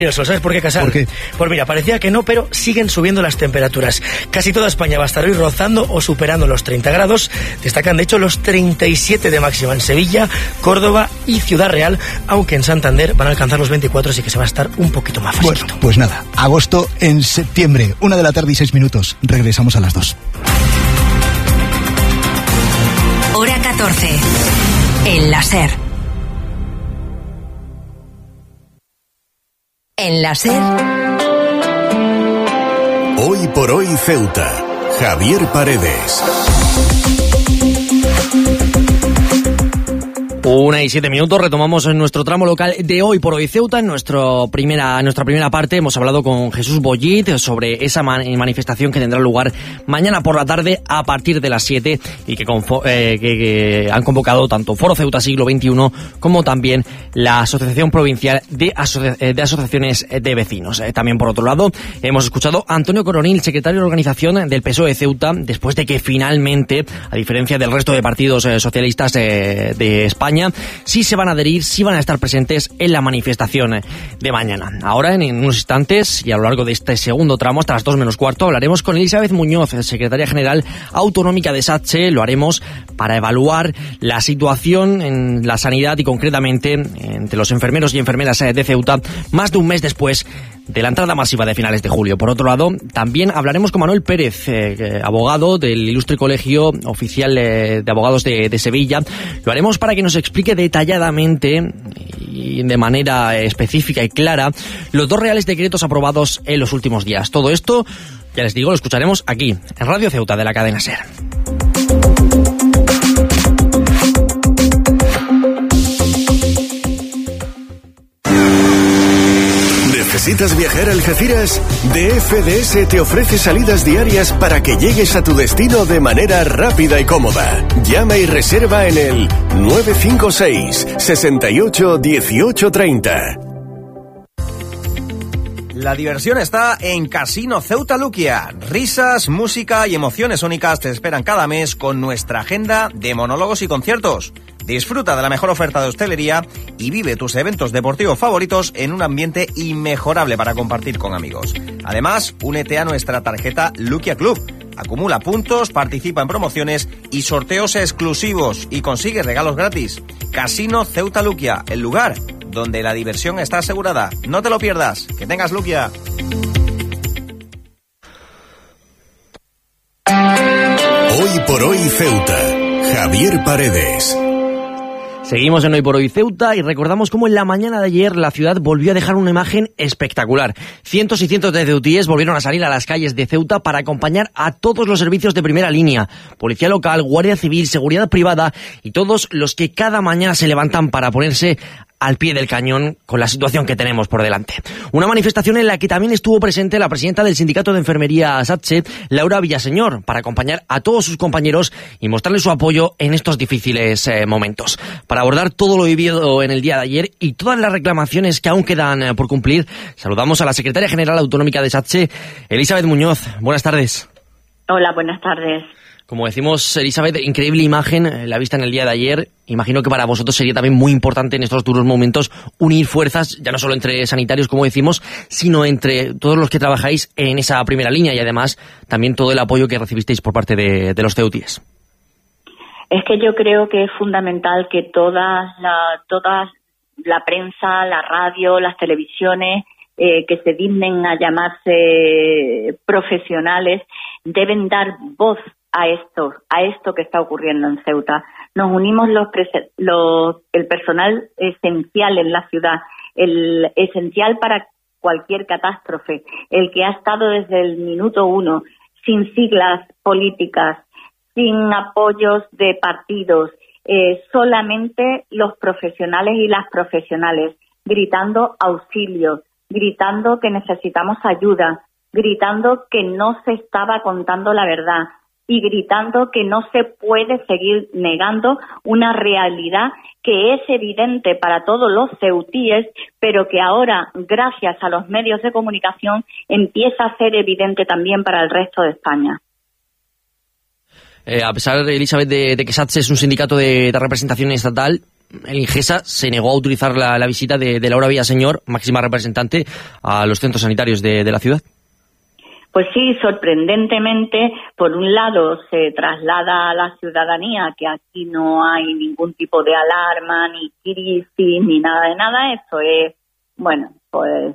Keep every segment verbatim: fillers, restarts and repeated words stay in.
¿Sabes por qué, Casal? ¿Por qué? Pues mira, parecía que no, pero siguen subiendo las temperaturas. Casi toda España va a estar hoy rozando o superando los treinta grados. Destacan, de hecho, los treinta y siete de máxima en Sevilla, Córdoba y Ciudad Real, aunque en Santander van a alcanzar los veinticuatro, así que se va a estar un poquito más fresquito. Bueno, pues nada, agosto en septiembre, una de la tarde y seis minutos. Regresamos a las dos. Hora catorce. En la SER. En la SER. Hoy por hoy Ceuta. Javier Paredes. Una y siete minutos, retomamos en nuestro tramo local de Hoy por Hoy Ceuta. En nuestro primera, en nuestra primera parte hemos hablado con Jesús Bollit sobre esa man- manifestación que tendrá lugar mañana por la tarde a partir de las siete y que, confo- eh, que, que han convocado tanto Foro Ceuta Siglo veintiuno como también la Asociación Provincial de, Asoci- de Asociaciones de Vecinos. Eh, también, por otro lado, hemos escuchado a Antonio Coronil, secretario de organización del P S O E de Ceuta, después de que finalmente, a diferencia del resto de partidos eh, socialistas eh, de España, sí se van a adherir, sí van a estar presentes en la manifestación de mañana. Ahora, en unos instantes, y a lo largo de este segundo tramo, hasta las dos menos cuarto, hablaremos con Elizabeth Muñoz, secretaria general autonómica de SATSE. Lo haremos para evaluar la situación en la sanidad y concretamente entre los enfermeros y enfermeras de Ceuta, más de un mes después de la entrada masiva de finales de julio. Por otro lado, también hablaremos con Manuel Pérez, eh, abogado del Ilustre Colegio Oficial eh, de Abogados de, de Sevilla. Lo haremos para que nos explique detalladamente y de manera específica y clara los dos reales decretos aprobados en los últimos días. Todo esto, ya les digo, lo escucharemos aquí, en Radio Ceuta de la cadena SER. ¿Necesitas viajar a Algeciras? D F D S te ofrece salidas diarias para que llegues a tu destino de manera rápida y cómoda. Llama y reserva en el nueve cinco seis, seis ocho, uno ocho tres cero. La diversión está en Casino Ceuta Luquia. Risas, música y emociones únicas te esperan cada mes con nuestra agenda de monólogos y conciertos. Disfruta de la mejor oferta de hostelería y vive tus eventos deportivos favoritos en un ambiente inmejorable para compartir con amigos. Además, únete a nuestra tarjeta Luquia Club. Acumula puntos, participa en promociones y sorteos exclusivos y consigue regalos gratis. Casino Ceuta Luquia, el lugar donde la diversión está asegurada. No te lo pierdas. Que tengas Luquia. Hoy por Hoy Ceuta. Javier Paredes. Seguimos en Hoy por Hoy Ceuta y recordamos cómo en la mañana de ayer la ciudad volvió a dejar una imagen espectacular. Cientos y cientos de ceutíes volvieron a salir a las calles de Ceuta para acompañar a todos los servicios de primera línea, policía local, guardia civil, seguridad privada y todos los que cada mañana se levantan para ponerse al pie del cañón con la situación que tenemos por delante. Una manifestación en la que también estuvo presente la presidenta del Sindicato de Enfermería SATSE, Laura Villaseñor, para acompañar a todos sus compañeros y mostrarles su apoyo en estos difíciles eh, momentos. Para abordar todo lo vivido en el día de ayer y todas las reclamaciones que aún quedan eh, por cumplir, saludamos a la secretaria general autonómica de SATSE, Elizabeth Muñoz. Buenas tardes. Hola, buenas tardes. Como decimos, Elizabeth, increíble imagen la vista en el día de ayer. Imagino que para vosotros sería también muy importante en estos duros momentos unir fuerzas, ya no solo entre sanitarios, como decimos, sino entre todos los que trabajáis en esa primera línea y además también todo el apoyo que recibisteis por parte de, de los ceutíes. Es que yo creo que es fundamental que todas la, todas la prensa, la radio, las televisiones, eh, que se dignen a llamarse profesionales, deben dar voz a esto, a esto que está ocurriendo en Ceuta. Nos unimos los, los el personal esencial en la ciudad, el esencial para cualquier catástrofe, el que ha estado desde el minuto uno, sin siglas políticas, sin apoyos de partidos, eh, solamente los profesionales y las profesionales, gritando auxilio, gritando que necesitamos ayuda, gritando que no se estaba contando la verdad, y gritando que no se puede seguir negando una realidad que es evidente para todos los ceutíes, pero que ahora, gracias a los medios de comunicación, empieza a ser evidente también para el resto de España. Eh, a pesar, Elizabeth, de, de que SATSE es un sindicato de, de representación estatal, el Ingesa se negó a utilizar la, la visita de, de Laura Villaseñor, máxima representante, a los centros sanitarios de, de la ciudad. Pues sí, sorprendentemente, por un lado se traslada a la ciudadanía que aquí no hay ningún tipo de alarma, ni crisis, ni nada de nada. Eso es, bueno, pues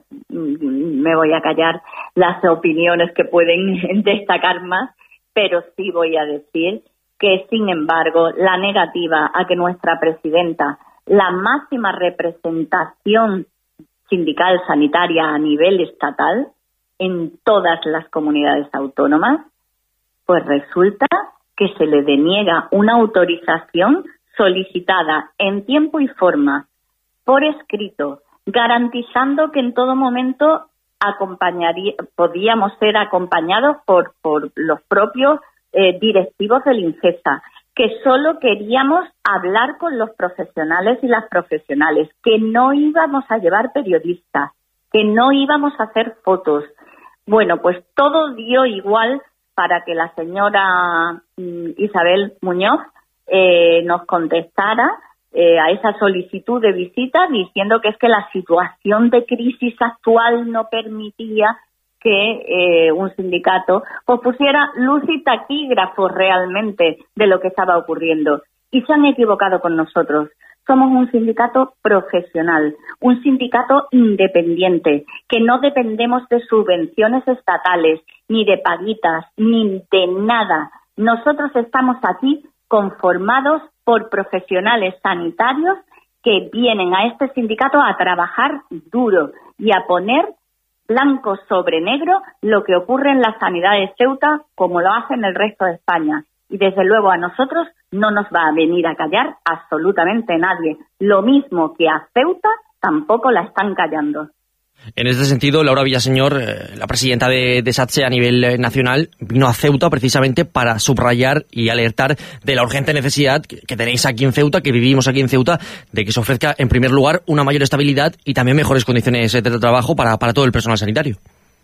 me voy a callar las opiniones que pueden destacar más, pero sí voy a decir que, sin embargo, la negativa a que nuestra presidenta, la máxima representación sindical sanitaria a nivel estatal, en todas las comunidades autónomas, pues resulta que se le deniega una autorización solicitada en tiempo y forma, por escrito, garantizando que en todo momento acompañaría, podíamos ser acompañados por, por los propios eh, directivos del Ingesa, que solo queríamos hablar con los profesionales y las profesionales, que no íbamos a llevar periodistas, que no íbamos a hacer fotos. Bueno, pues todo dio igual para que la señora mm, Isabel Muñoz eh, nos contestara eh, a esa solicitud de visita, diciendo que es que la situación de crisis actual no permitía que eh, un sindicato pues pusiera luz y taquígrafos realmente de lo que estaba ocurriendo. Y se han equivocado con nosotros. Somos un sindicato profesional, un sindicato independiente, que no dependemos de subvenciones estatales, ni de paguitas, ni de nada. Nosotros estamos aquí conformados por profesionales sanitarios que vienen a este sindicato a trabajar duro y a poner blanco sobre negro lo que ocurre en la sanidad de Ceuta, como lo hace en el resto de España. Y desde luego a nosotros no nos va a venir a callar absolutamente nadie. Lo mismo que a Ceuta tampoco la están callando. En este sentido, Laura Villaseñor, eh, la presidenta de, de SATSE a nivel eh, nacional, vino a Ceuta precisamente para subrayar y alertar de la urgente necesidad que, que tenéis aquí en Ceuta, que vivimos aquí en Ceuta, de que se ofrezca en primer lugar una mayor estabilidad y también mejores condiciones de trabajo para, para todo el personal sanitario.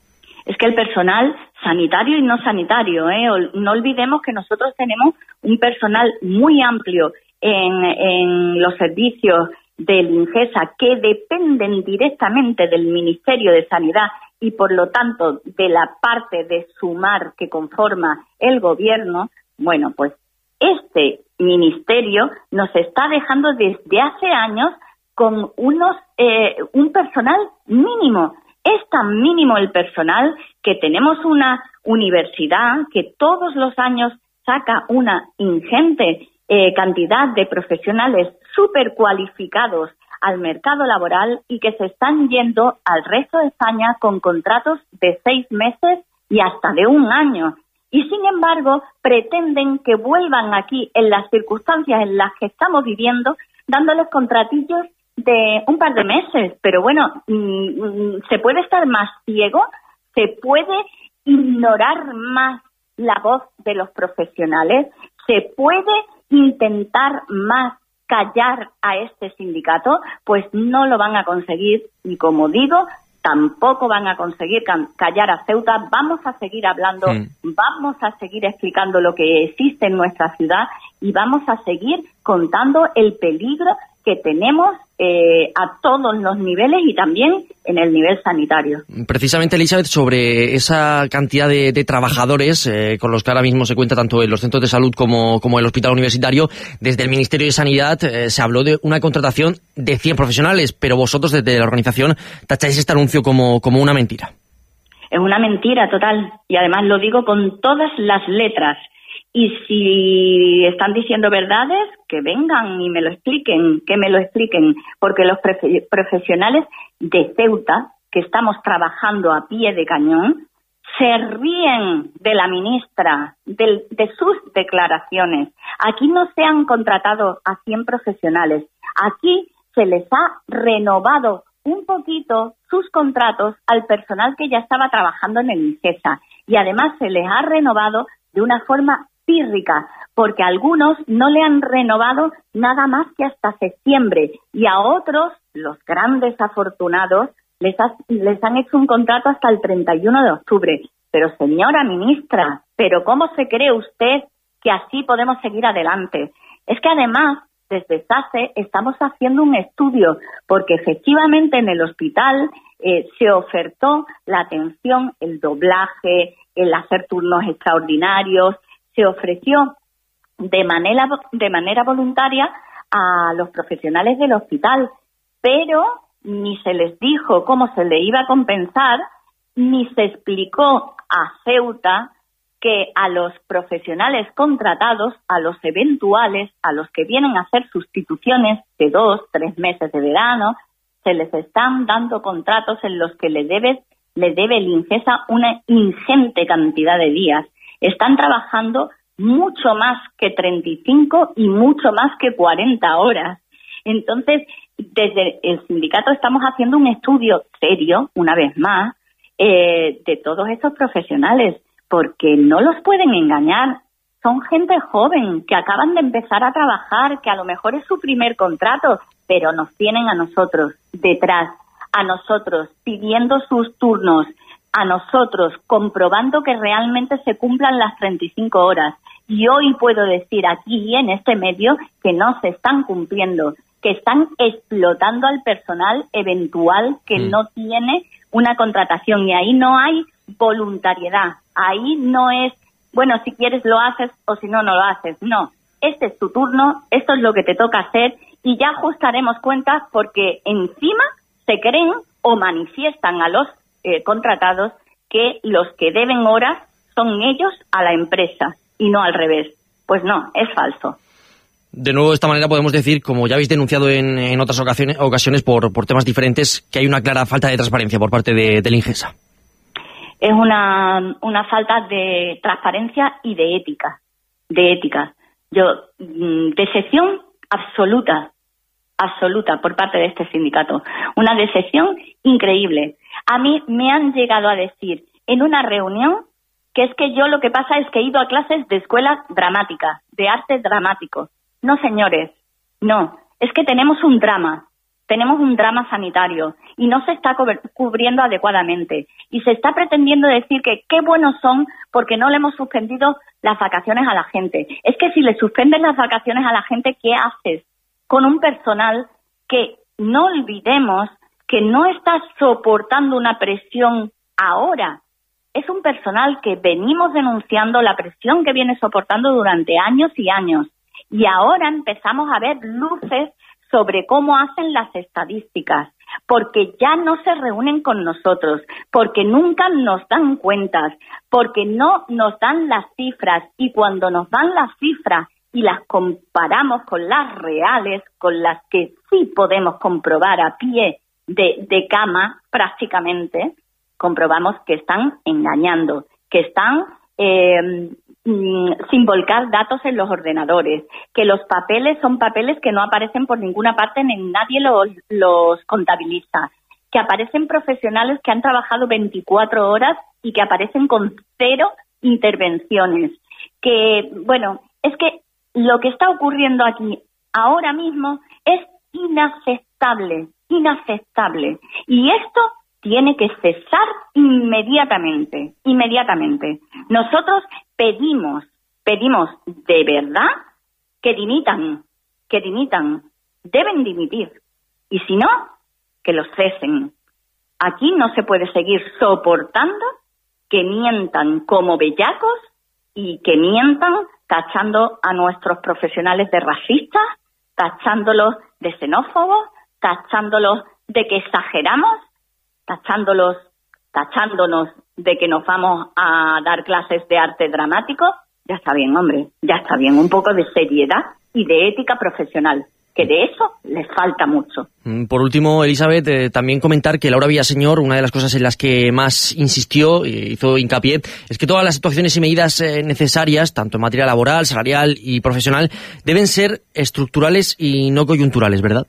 Es que el personal sanitario y no sanitario, ¿eh? No olvidemos que nosotros tenemos un personal muy amplio en, en los servicios del Ingesa que dependen directamente del Ministerio de Sanidad y, por lo tanto, de la parte de Sumar que conforma el Gobierno. Bueno, pues este ministerio nos está dejando desde hace años con unos eh, un personal mínimo. Es tan mínimo el personal que tenemos una universidad que todos los años saca una ingente eh, cantidad de profesionales súper cualificados al mercado laboral y que se están yendo al resto de España con contratos de seis meses y hasta de un año. Y sin embargo, pretenden que vuelvan aquí en las circunstancias en las que estamos viviendo, dándoles contratillos de un par de meses. Pero bueno, mmm, se puede estar más ciego, se puede ignorar más la voz de los profesionales, se puede intentar más callar a este sindicato. Pues no lo van a conseguir y, como digo, tampoco van a conseguir callar a Ceuta. Vamos a seguir hablando, mm. vamos a seguir explicando lo que existe en nuestra ciudad y vamos a seguir contando el peligro que tenemos eh, a todos los niveles y también en el nivel sanitario. Precisamente, Elizabeth, sobre esa cantidad de, de trabajadores eh, con los que ahora mismo se cuenta tanto en los centros de salud como, como el hospital universitario, desde el Ministerio de Sanidad eh, se habló de una contratación de cien profesionales, pero vosotros desde la organización tacháis este anuncio como, como una mentira. Es una mentira total y además lo digo con todas las letras. Y si están diciendo verdades, que vengan y me lo expliquen, que me lo expliquen, porque los profe- profesionales de Ceuta, que estamos trabajando a pie de cañón, se ríen de la ministra, de, de sus declaraciones. Aquí no se han contratado a cien profesionales, aquí se les ha renovado un poquito sus contratos al personal que ya estaba trabajando en el Ingesa, y además se les ha renovado de una forma pírrica, porque a algunos no le han renovado nada más que hasta septiembre y a otros, los grandes afortunados, les, ha, les han hecho un contrato hasta el treinta y uno de octubre. Pero señora ministra, ¿pero cómo se cree usted que así podemos seguir adelante? Es que además desde SACE, estamos haciendo un estudio, porque efectivamente en el hospital eh, se ofertó la atención, el doblaje, el hacer turnos extraordinarios, se ofreció de manera, de manera voluntaria a los profesionales del hospital, pero ni se les dijo cómo se le iba a compensar, ni se explicó a Ceuta que a los profesionales contratados, a los eventuales, a los que vienen a hacer sustituciones de dos, tres meses de verano, se les están dando contratos en los que le debe, le debe el INGESA una ingente cantidad de días. Están trabajando mucho más que treinta y cinco y mucho más que cuarenta horas. Entonces, desde el sindicato estamos haciendo un estudio serio, una vez más, eh, de todos esos profesionales, porque no los pueden engañar. Son gente joven que acaban de empezar a trabajar, que a lo mejor es su primer contrato, pero nos tienen a nosotros detrás, a nosotros pidiendo sus turnos, a nosotros comprobando que realmente se cumplan las treinta y cinco horas. Y hoy puedo decir aquí en este medio que no se están cumpliendo, que están explotando al personal eventual que mm. no tiene una contratación, y ahí no hay voluntariedad, ahí no es, bueno, si quieres lo haces o si no, no lo haces. No, este es tu turno, esto es lo que te toca hacer y ya ajustaremos cuentas, porque encima se creen o manifiestan a los eh, contratados que los que deben horas son ellos a la empresa y no al revés. Pues no, es falso. De nuevo, de esta manera podemos decir, como ya habéis denunciado en, en otras ocasiones, ocasiones por, por temas diferentes, que hay una clara falta de transparencia por parte de, del INGESA. Es una, una falta de transparencia y de ética, de ética. Yo, decepción absoluta, absoluta por parte de este sindicato. Una decepción increíble. A mí me han llegado a decir en una reunión que es que yo lo que pasa es que he ido a clases de escuela dramática, de arte dramático. No, señores, no. Es que tenemos un drama. Tenemos un drama sanitario y no se está cubriendo adecuadamente. Y se está pretendiendo decir que qué buenos son porque no le hemos suspendido las vacaciones a la gente. Es que si le suspendes las vacaciones a la gente, ¿qué haces con un personal que, no olvidemos, que no está soportando una presión ahora? Es un personal que venimos denunciando la presión que viene soportando durante años y años. Y ahora empezamos a ver luces sobre cómo hacen las estadísticas, porque ya no se reúnen con nosotros, porque nunca nos dan cuentas, porque no nos dan las cifras, y cuando nos dan las cifras y las comparamos con las reales, con las que sí podemos comprobar a pie de, de cama prácticamente, comprobamos que están engañando, que están eh, sin volcar datos en los ordenadores, que los papeles son papeles que no aparecen por ninguna parte, ni nadie los, los contabiliza, que aparecen profesionales que han trabajado veinticuatro horas y que aparecen con cero intervenciones. Que, bueno, es que lo que está ocurriendo aquí ahora mismo es inaceptable, inaceptable. Y esto tiene que cesar inmediatamente, inmediatamente. Nosotros pedimos, pedimos de verdad que dimitan, que dimitan, deben dimitir. Y si no, que los cesen. Aquí no se puede seguir soportando que mientan como bellacos y que mientan tachando a nuestros profesionales de racistas, tachándolos de xenófobos, tachándolos de que exageramos, tachándolos, tachándonos de que nos vamos a dar clases de arte dramático. Ya está bien, hombre, ya está bien. Un poco de seriedad y de ética profesional, que de eso les falta mucho. Por último, Elizabeth, eh, también comentar que Laura Villaseñor, una de las cosas en las que más insistió y hizo hincapié, es que todas las actuaciones y medidas eh, necesarias, tanto en materia laboral, salarial y profesional, deben ser estructurales y no coyunturales, ¿verdad?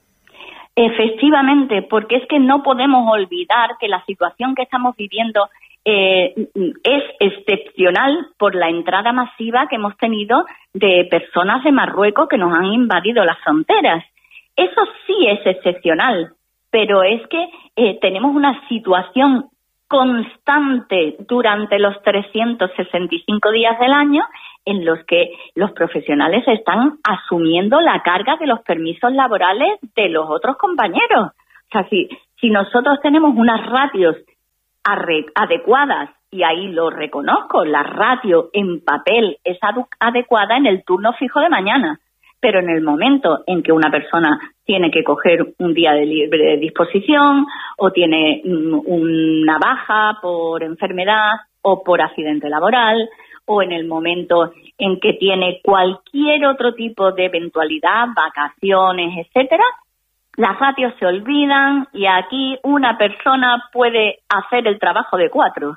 Efectivamente, porque es que no podemos olvidar que la situación que estamos viviendo eh, es excepcional por la entrada masiva que hemos tenido de personas de Marruecos que nos han invadido las fronteras. Eso sí es excepcional, pero es que eh, tenemos una situación constante durante los trescientos sesenta y cinco días del año en los que los profesionales están asumiendo la carga de los permisos laborales de los otros compañeros. O sea, si, si nosotros tenemos unas ratios arre- adecuadas, y ahí lo reconozco, la ratio en papel es adu- adecuada en el turno fijo de mañana, pero en el momento en que una persona tiene que coger un día de libre disposición o tiene mm, una baja por enfermedad o por accidente laboral, o en el momento en que tiene cualquier otro tipo de eventualidad, vacaciones, etcétera, las ratios se olvidan y aquí una persona puede hacer el trabajo de cuatro.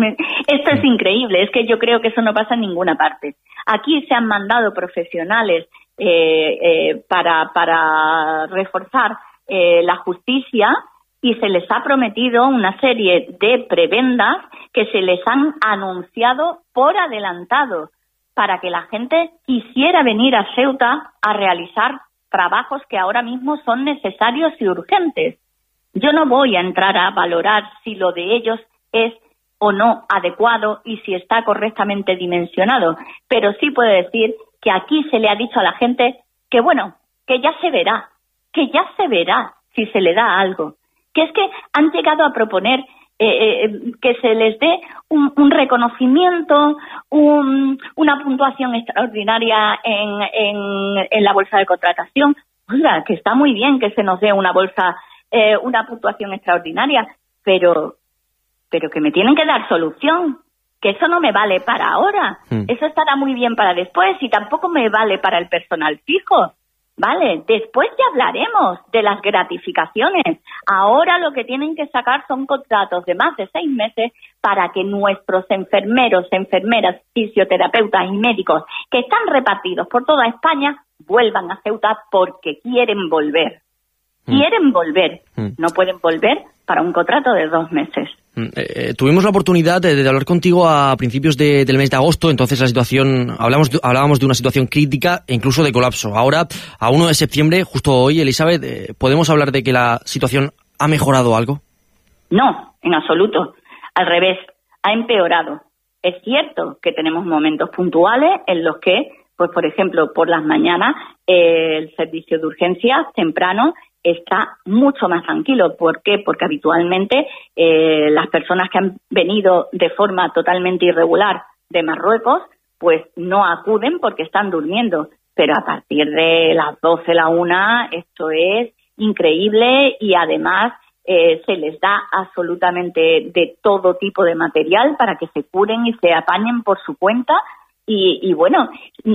Esto es increíble, es que yo creo que eso no pasa en ninguna parte. Aquí se han mandado profesionales eh, eh, para, para reforzar eh, la justicia y se les ha prometido una serie de prebendas que se les han anunciado por adelantado para que la gente quisiera venir a Ceuta a realizar trabajos que ahora mismo son necesarios y urgentes. Yo no voy a entrar a valorar si lo de ellos es o no adecuado y si está correctamente dimensionado, pero sí puedo decir que aquí se le ha dicho a la gente que bueno, que ya se verá, que ya se verá si se le da algo, que es que han llegado a proponer eh, eh, que se les dé un, un reconocimiento, un, una puntuación extraordinaria en, en, en la bolsa de contratación. Oiga, que está muy bien que se nos dé una bolsa, eh, una puntuación extraordinaria, pero pero que me tienen que dar solución, que eso no me vale para ahora, mm. eso estará muy bien para después y tampoco me vale para el personal fijo, ¿vale? Después ya hablaremos de las gratificaciones. Ahora lo que tienen que sacar son contratos de más de seis meses para que nuestros enfermeros, enfermeras, fisioterapeutas y médicos que están repartidos por toda España vuelvan a Ceuta porque quieren volver. Mm. Quieren volver, mm. no pueden volver para un contrato de dos meses. Eh, tuvimos la oportunidad de, de hablar contigo a principios de, del mes de agosto, entonces la situación, hablamos, hablábamos de una situación crítica e incluso de colapso. Ahora, a uno de septiembre, justo hoy, Elizabeth, eh, ¿podemos hablar de que la situación ha mejorado algo? No, en absoluto. Al revés, ha empeorado. Es cierto que tenemos momentos puntuales en los que, pues por ejemplo, por las mañanas, eh, el servicio de urgencias temprano está mucho más tranquilo. ¿Por qué? Porque habitualmente eh, las personas que han venido de forma totalmente irregular de Marruecos, pues no acuden porque están durmiendo. Pero a partir de las doce, la una, esto es increíble y además eh, se les da absolutamente de todo tipo de material para que se curen y se apañen por su cuenta. Y, y bueno,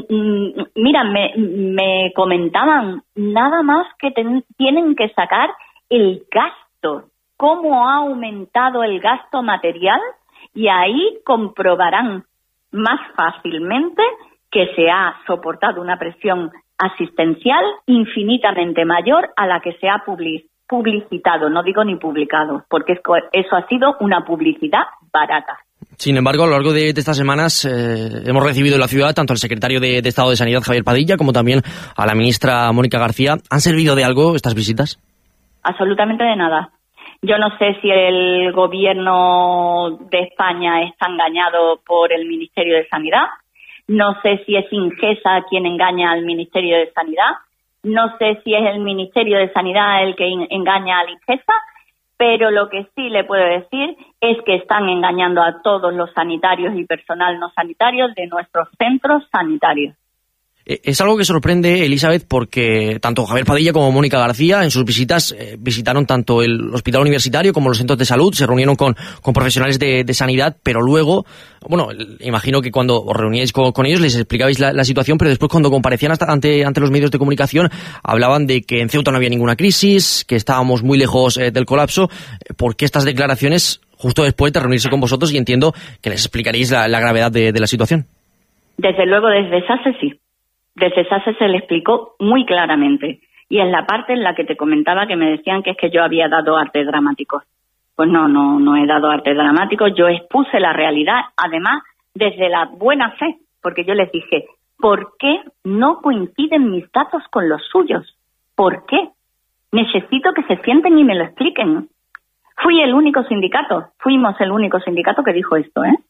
mira, me, me comentaban nada más que ten, tienen que sacar el gasto, cómo ha aumentado el gasto material y ahí comprobarán más fácilmente que se ha soportado una presión asistencial infinitamente mayor a la que se ha publicitado, no digo ni publicado, porque eso ha sido una publicidad barata. Sin embargo, a lo largo de, de estas semanas eh, hemos recibido en la ciudad tanto al secretario de, de Estado de Sanidad, Javier Padilla, como también a la ministra Mónica García. ¿Han servido de algo estas visitas? Absolutamente de nada. Yo no sé si el gobierno de España está engañado por el Ministerio de Sanidad. No sé si es Ingesa quien engaña al Ministerio de Sanidad. No sé si es el Ministerio de Sanidad el que engaña al Ingesa. Pero lo que sí le puedo decir es que están engañando a todos los sanitarios y personal no sanitario de nuestros centros sanitarios. Es algo que sorprende, Elizabeth, porque tanto Javier Padilla como Mónica García en sus visitas eh, visitaron tanto el hospital universitario como los centros de salud, se reunieron con, con profesionales de, de sanidad, pero luego, bueno, imagino que cuando os reuníais con, con ellos les explicabais la, la situación, pero después cuando comparecían hasta ante, ante los medios de comunicación hablaban de que en Ceuta no había ninguna crisis, que estábamos muy lejos eh, del colapso. ¿Por qué estas declaraciones justo después de reunirse con vosotros? Y entiendo que les explicaréis la, la gravedad de, de la situación. Desde luego, desde SASE sí. Desde SASE se le explicó muy claramente. Y en la parte en la que te comentaba que me decían que es que yo había dado arte dramático. Pues no, no, no he dado arte dramático. Yo expuse la realidad, además, desde la buena fe. Porque yo les dije, ¿por qué no coinciden mis datos con los suyos? ¿Por qué? Necesito que se sienten y me lo expliquen. Fui el único sindicato, fuimos el único sindicato que dijo esto, ¿eh?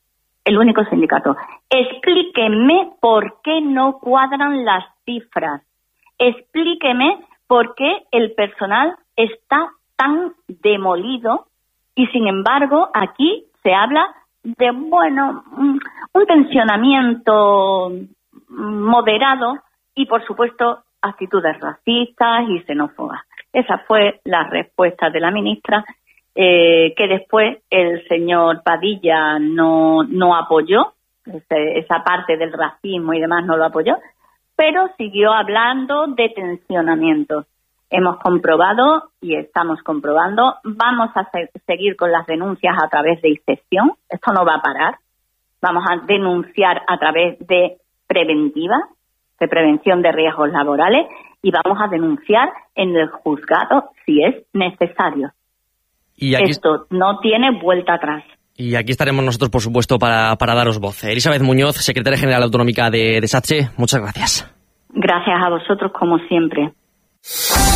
el único sindicato. Explíqueme por qué no cuadran las cifras. Explíqueme por qué el personal está tan demolido y, sin embargo, aquí se habla de, bueno, un tensionamiento moderado y, por supuesto, actitudes racistas y xenófobas. Esa fue la respuesta de la ministra, eh, que después el señor Padilla no, no apoyó, ese, esa parte del racismo y demás no lo apoyó, pero siguió hablando de tensionamiento. Hemos comprobado y estamos comprobando, vamos a se- seguir con las denuncias a través de inspección, esto no va a parar, vamos a denunciar a través de preventiva, de prevención de riesgos laborales, y vamos a denunciar en el juzgado si es necesario. Y aquí, Esto no tiene vuelta atrás. y aquí estaremos nosotros, por supuesto, para, para daros voz. Elizabeth Muñoz, secretaria general autonómica de, de SATSE, muchas gracias. Gracias a vosotros, como siempre.